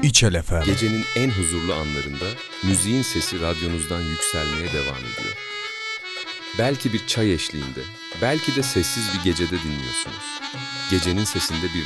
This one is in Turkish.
İçel FM. Gecenin en huzurlu anlarında müziğin sesi radyonuzdan yükselmeye devam ediyor. Belki bir çay eşliğinde, belki de sessiz bir gecede dinliyorsunuz. Gecenin sesinde bir